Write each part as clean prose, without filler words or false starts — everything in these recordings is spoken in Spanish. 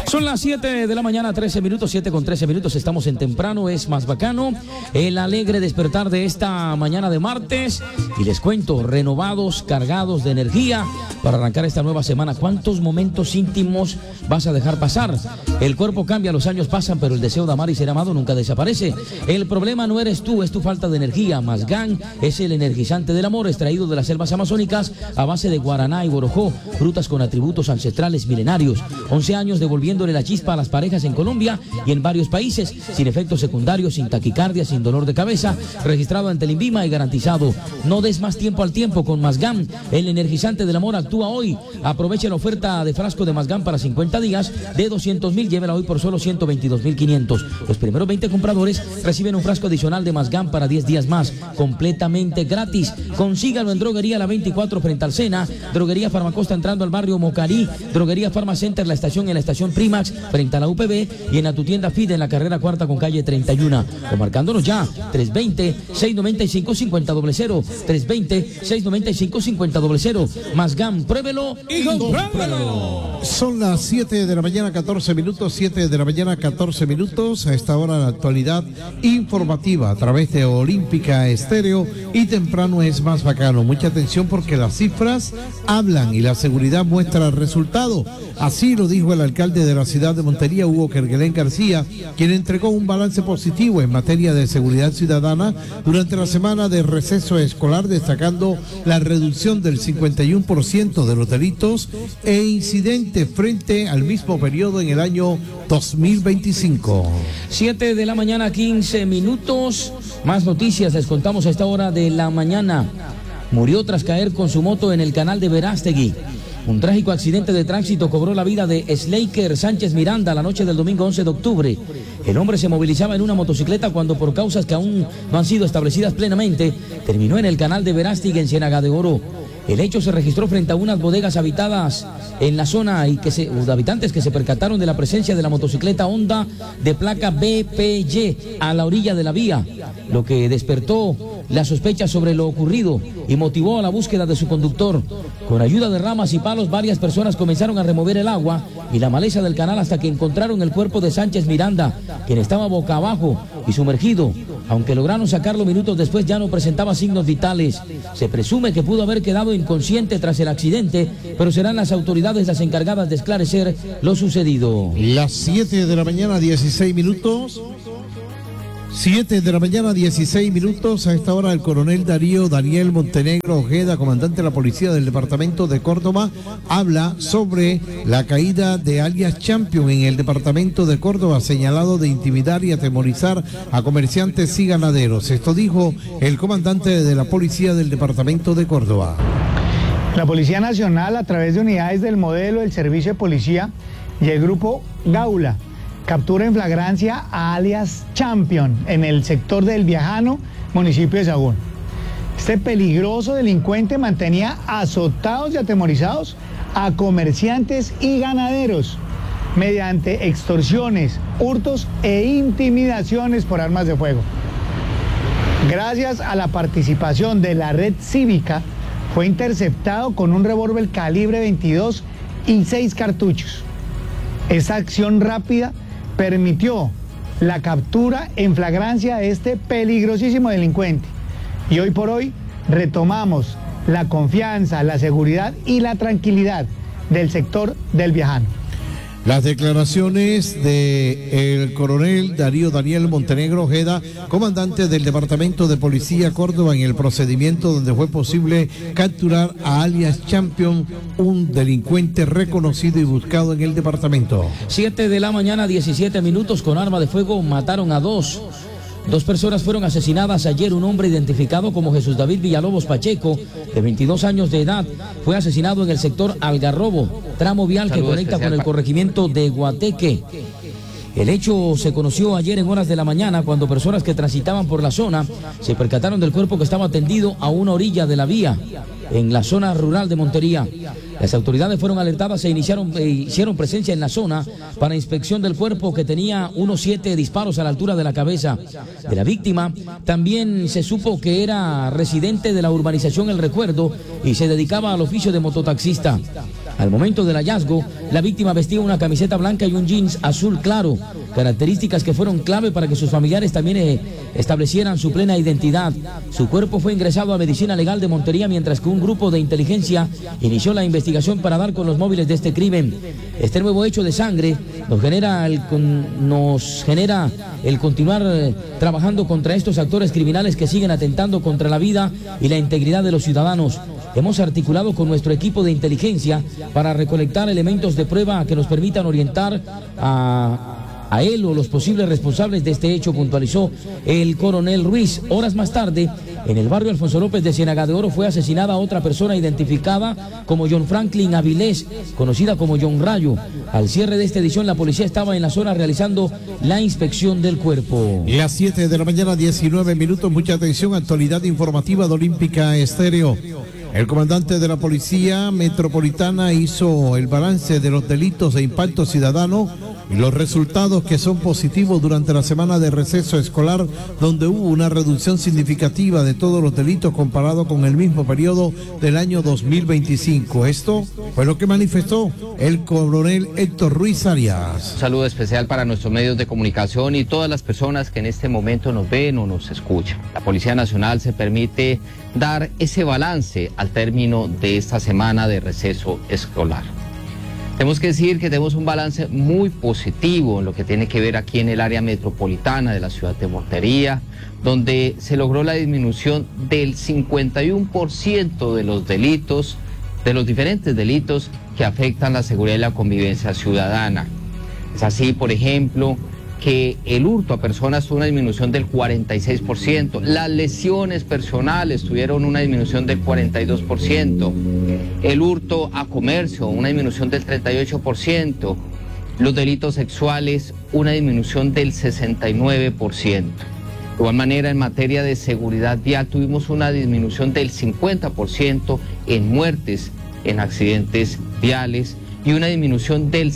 Son las 7 de la mañana, 13 minutos, 7 con 13 minutos. Estamos en Temprano, es más bacano. El alegre despertar de esta mañana de martes. Y les cuento, renovados, cargados de energía para arrancar esta nueva semana. ¿Cuántos momentos íntimos vas a dejar pasar? El cuerpo cambia, los años pasan, pero el deseo de amar y ser amado nunca desaparece. El problema no eres tú, es tu falta de energía. Mazgán es el energizante del amor, extraído de las selvas amazónicas a base de guaraná y borojó, frutas con atributos ancestrales milenarios. 11 años devolviéndole la chispa a las parejas en Colombia y en varios países, sin efectos secundarios, sin taquicardia, sin dolor de cabeza, registrado ante el INVIMA y garantizado. No des más tiempo al tiempo con Mazgán, el energizante del amor actúa hoy. Aproveche la oferta de frasco de Mazgán para 50 días de 200.000, llévela hoy por solo 122.500. Los primeros 20 compradores reciben un frasco adicional de Mazgán para 10 días más, completamente gratis. Consígalo en Droguería La 24 frente al Sena, Droguería Farmacosta entrando al barrio Mocarí, Droguería Farmacenter La Estación en la Estación Primax frente a la UPB y en tu tienda FIDE en la carrera cuarta con calle 31. O marcándonos ya 320-695-5000, 320-695-5000. Mazgán, pruébelo y compruébelo. Son las 7 de la mañana 14 minutos, 7 de la mañana 14 minutos. A esta hora la actualidad informativa a través de Olímpica Estéreo y Temprano es más bacano. Mucha atención porque las cifras hablan y la seguridad muestra el resultado. Así lo dijo el alcalde de la ciudad de Montería, Hugo Kerguelén García, quien entregó un balance positivo en materia de seguridad ciudadana durante la semana de receso escolar, destacando la reducción del 51% de los delitos e incidentes frente al mismo periodo en el año 2025. 7 de la mañana, 15 minutos. Más noticias les contamos a esta hora de la mañana. Murió tras caer con su moto en el canal de Verástegui. Un trágico accidente de tránsito cobró la vida de Slaker Sánchez Miranda la noche del domingo 11 de octubre. El hombre se movilizaba en una motocicleta cuando, por causas que aún no han sido establecidas plenamente, terminó en el canal de Verástegui en Ciénaga de Oro. El hecho se registró frente a unas bodegas habitadas en la zona y los habitantes que se percataron de la presencia de la motocicleta Honda de placa BPY a la orilla de la vía, lo que despertó la sospecha sobre lo ocurrido y motivó a la búsqueda de su conductor. Con ayuda de ramas y palos, varias personas comenzaron a remover el agua y la maleza del canal hasta que encontraron el cuerpo de Sánchez Miranda, quien estaba boca abajo y sumergido. Aunque lograron sacarlo minutos después, ya no presentaba signos vitales. Se presume que pudo haber quedado inconsciente tras el accidente, pero serán las autoridades las encargadas de esclarecer lo sucedido. Las 7 de la mañana, 16 minutos. 7 de la mañana, 16 minutos. A esta hora el coronel Darío Daniel Montenegro Ojeda, comandante de la policía del departamento de Córdoba, habla sobre la caída de alias Champion en el departamento de Córdoba, señalado de intimidar y atemorizar a comerciantes y ganaderos. Esto dijo el comandante de la policía del departamento de Córdoba. La Policía Nacional, a través de unidades del modelo del Servicio de Policía y el grupo Gaula, captura en flagrancia a alias Champion en el sector del Viajano, municipio de Sahagún. Este peligroso delincuente mantenía azotados y atemorizados a comerciantes y ganaderos mediante extorsiones, hurtos e intimidaciones por armas de fuego. Gracias a la participación de la red cívica, fue interceptado con un revólver calibre 22 y 6 cartuchos. Esa acción rápida permitió la captura en flagrancia de este peligrosísimo delincuente. Y hoy por hoy retomamos la confianza, la seguridad y la tranquilidad del sector del Viajano. Las declaraciones del coronel Darío Daniel Montenegro Ojeda, comandante del Departamento de Policía Córdoba, en el procedimiento donde fue posible capturar a alias Champion, un delincuente reconocido y buscado en el departamento. 7 de la mañana, 17 minutos. Con arma de fuego mataron a dos. Dos personas fueron asesinadas ayer. Un hombre identificado como Jesús David Villalobos Pacheco, de 22 años de edad, fue asesinado en el sector Algarrobo, tramo vial que conecta con el corregimiento de Guateque. El hecho se conoció ayer en horas de la mañana, cuando personas que transitaban por la zona se percataron del cuerpo que estaba tendido a una orilla de la vía, en la zona rural de Montería. Las autoridades fueron alertadas e hicieron presencia en la zona para inspección del cuerpo, que tenía unos 7 disparos a la altura de la cabeza de la víctima. También se supo que era residente de la urbanización El Recuerdo y se dedicaba al oficio de mototaxista. Al momento del hallazgo, la víctima vestía una camiseta blanca y un jeans azul claro, características que fueron clave para que sus familiares también establecieran su plena identidad. Su cuerpo fue ingresado a Medicina Legal de Montería, mientras que un grupo de inteligencia inició la investigación para dar con los móviles de este crimen. Este nuevo hecho de sangre nos genera el continuar trabajando contra estos actores criminales que siguen atentando contra la vida y la integridad de los ciudadanos. Hemos articulado con nuestro equipo de inteligencia para recolectar elementos de prueba que nos permitan orientar a él o los posibles responsables de este hecho, puntualizó el coronel Ruiz. Horas más tarde, en el barrio Alfonso López de Ciénaga de Oro fue asesinada otra persona identificada como John Franklin Avilés, conocida como John Rayo. Al cierre de esta edición, la policía estaba en la zona realizando la inspección del cuerpo. Las 7 de la mañana, 19 minutos. Mucha atención, actualidad informativa de Olímpica Estéreo. El comandante de la Policía Metropolitana hizo el balance de los delitos de impacto ciudadano y los resultados que son positivos durante la semana de receso escolar, donde hubo una reducción significativa de todos los delitos comparado con el mismo periodo del año 2025. Esto fue lo que manifestó el coronel Héctor Ruiz Arias. Un saludo especial para nuestros medios de comunicación y todas las personas que en este momento nos ven o nos escuchan. La Policía Nacional se permite dar ese balance al término de esta semana de receso escolar. Tenemos que decir que tenemos un balance muy positivo en lo que tiene que ver aquí en el área metropolitana de la ciudad de Montería, donde se logró la disminución del 51% de los delitos, de los diferentes delitos que afectan la seguridad y la convivencia ciudadana. Es así, por ejemplo, que el hurto a personas tuvo una disminución del 46%, las lesiones personales tuvieron una disminución del 42%, el hurto a comercio una disminución del 38%, los delitos sexuales una disminución del 69%. De igual manera, en materia de seguridad vial tuvimos una disminución del 50% en muertes en accidentes viales y una disminución del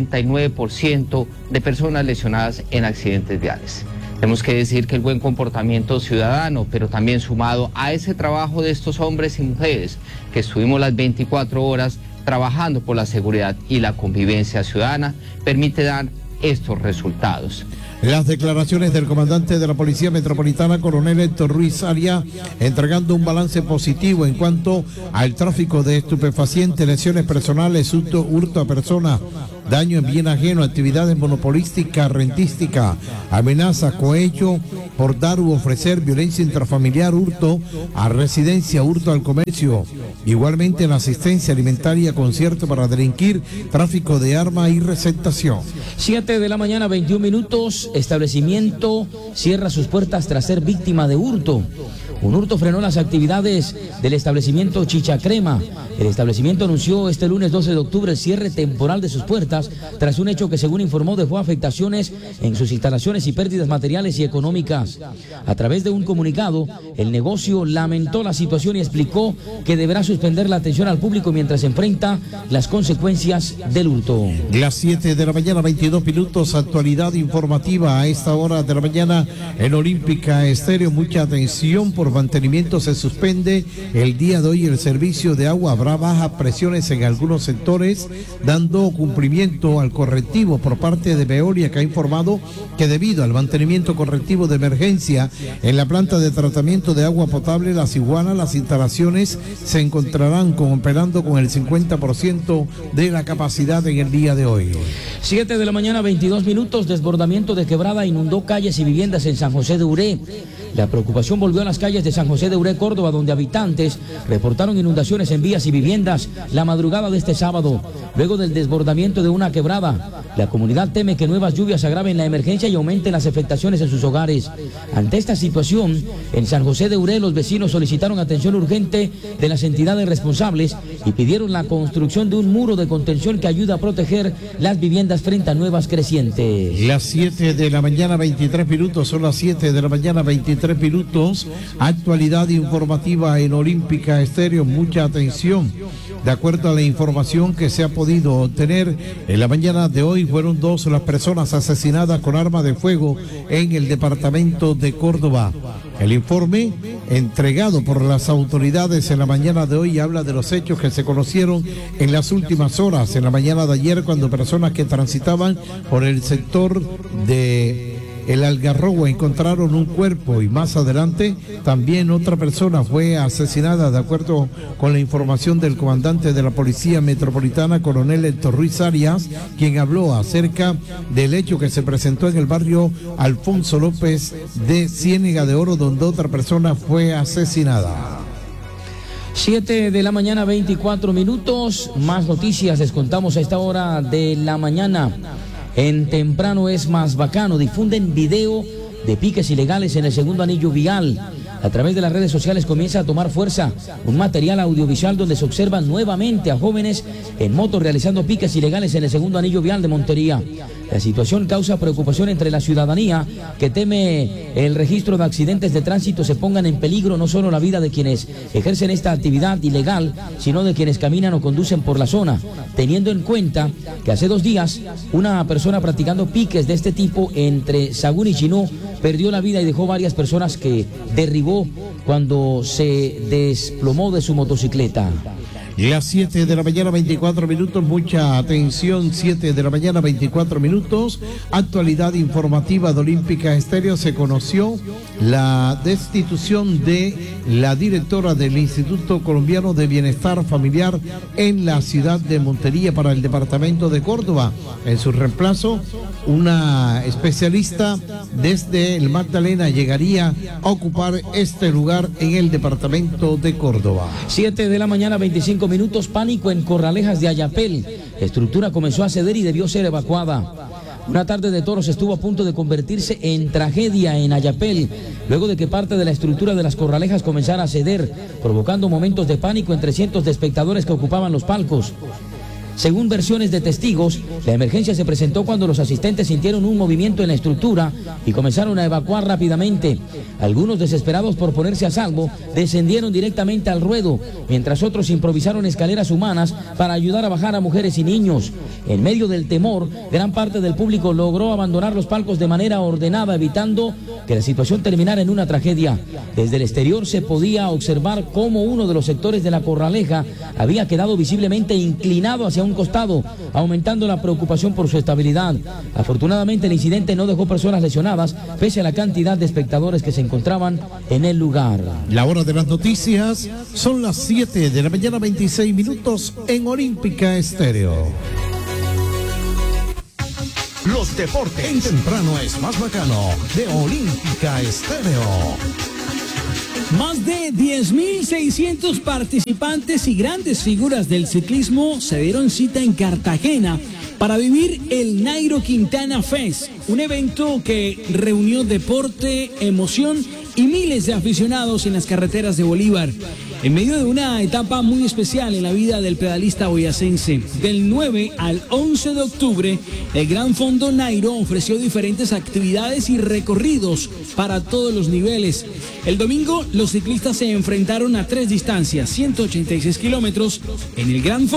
69% de personas lesionadas en accidentes viales. Tenemos que decir que el buen comportamiento ciudadano, pero también sumado a ese trabajo de estos hombres y mujeres que estuvimos las 24 horas trabajando por la seguridad y la convivencia ciudadana, permite dar estos resultados. Las declaraciones del comandante de la Policía Metropolitana, coronel Héctor Ruiz Arias, entregando un balance positivo en cuanto al tráfico de estupefacientes, lesiones personales, hurto a personas, daño en bien ajeno, actividades monopolísticas, rentística, amenaza, cohecho por dar u ofrecer, violencia intrafamiliar, hurto a residencia, hurto al comercio, igualmente en la asistencia alimentaria, concierto para delinquir, tráfico de arma y receptación. 7 de la mañana, 21 minutos. Establecimiento cierra sus puertas tras ser víctima de hurto. Un hurto frenó las actividades del establecimiento Chicha Crema. El establecimiento anunció este lunes 12 de octubre el cierre temporal de sus puertas tras un hecho que, según informó, dejó afectaciones en sus instalaciones y pérdidas materiales y económicas. A través de un comunicado, el negocio lamentó la situación y explicó que deberá suspender la atención al público mientras enfrenta las consecuencias del hurto. Las 7 de la mañana, 22 minutos, actualidad informativa a esta hora de la mañana en Olímpica Estéreo. Mucha atención, por mantenimiento se suspende el día de hoy el servicio de agua. Habrá bajas presiones en algunos sectores, dando cumplimiento al correctivo por parte de Veolia, que ha informado que debido al mantenimiento correctivo de emergencia en la planta de tratamiento de agua potable Las Iguanas, las instalaciones se encontrarán operando con el 50% de la capacidad en el día de hoy. 7 de la mañana, 22 minutos, desbordamiento de quebrada inundó calles y viviendas en San José de Uré. La preocupación volvió a las calles de San José de Uré, Córdoba, donde habitantes reportaron inundaciones en vías y viviendas la madrugada de este sábado. Luego del desbordamiento de una quebrada, la comunidad teme que nuevas lluvias agraven la emergencia y aumenten las afectaciones en sus hogares. Ante esta situación, en San José de Uré, los vecinos solicitaron atención urgente de las entidades responsables y pidieron la construcción de un muro de contención que ayude a proteger las viviendas frente a nuevas crecientes. Las 7 de la mañana, 23 minutos, son las 7 de la mañana, 23 3 minutos. Actualidad informativa en Olímpica Estéreo. Mucha atención. De acuerdo a la información que se ha podido obtener, en la mañana de hoy fueron 2 las personas asesinadas con arma de fuego en el departamento de Córdoba. El informe entregado por las autoridades en la mañana de hoy habla de los hechos que se conocieron en las últimas horas, en la mañana de ayer, cuando personas que transitaban por el sector de El Algarrobo encontraron un cuerpo, y más adelante también otra persona fue asesinada, de acuerdo con la información del comandante de la Policía Metropolitana, coronel Héctor Ruiz Arias, quien habló acerca del hecho que se presentó en el barrio Alfonso López de Ciénega de Oro, donde otra persona fue asesinada. 7 de la mañana, 24 minutos. Más noticias les contamos a esta hora de la mañana. En Temprano es más bacano. Difunden video de piques ilegales en el segundo anillo vial. A través de las redes sociales comienza a tomar fuerza un material audiovisual donde se observan nuevamente a jóvenes en moto realizando piques ilegales en el segundo anillo vial de Montería. La situación causa preocupación entre la ciudadanía, que teme el registro de accidentes de tránsito se pongan en peligro no solo la vida de quienes ejercen esta actividad ilegal, sino de quienes caminan o conducen por la zona, teniendo en cuenta que hace 2 días una persona practicando piques de este tipo entre Sagún y Chinó perdió la vida y dejó varias personas que derribó cuando se desplomó de su motocicleta. Las 7 de la mañana, 24 minutos, mucha atención, 7 de la mañana, 24 minutos, actualidad informativa de Olímpica Estéreo. Se conoció la destitución de la directora del Instituto Colombiano de Bienestar Familiar en la ciudad de Montería para el departamento de Córdoba. En su reemplazo, una especialista desde el Magdalena llegaría a ocupar este lugar en el departamento de Córdoba. 7 de la mañana, 25 minutos, pánico en Corralejas de Ayapel. La estructura comenzó a ceder y debió ser evacuada. Una tarde de toros estuvo a punto de convertirse en tragedia en Ayapel, luego de que parte de la estructura de las Corralejas comenzara a ceder, provocando momentos de pánico entre cientos de espectadores que ocupaban los palcos. Según versiones de testigos, la emergencia se presentó cuando los asistentes sintieron un movimiento en la estructura y comenzaron a evacuar rápidamente. Algunos, desesperados por ponerse a salvo, descendieron directamente al ruedo, mientras otros improvisaron escaleras humanas para ayudar a bajar a mujeres y niños. En medio del temor, gran parte del público logró abandonar los palcos de manera ordenada, evitando que la situación terminara en una tragedia. Desde el exterior se podía observar cómo uno de los sectores de la Corraleja había quedado visiblemente inclinado hacia un costado, aumentando la preocupación por su estabilidad. Afortunadamente, el incidente no dejó personas lesionadas, pese a la cantidad de espectadores que se encontraban en el lugar. La hora de las noticias son las 7 de la mañana, 26 minutos en Olímpica Estéreo. Los deportes en Temprano es más bacano de Olímpica Estéreo. Más de 10.600 participantes y grandes figuras del ciclismo se dieron cita en Cartagena para vivir el Nairo Quintana Fest, un evento que reunió deporte, emoción y miles de aficionados en las carreteras de Bolívar. En medio de una etapa muy especial en la vida del pedalista boyacense, del 9 al 11 de octubre, el Gran Fondo Nairo ofreció diferentes actividades y recorridos para todos los niveles. El domingo, los ciclistas se enfrentaron a 3 distancias, 186 kilómetros, en el Gran Fondo.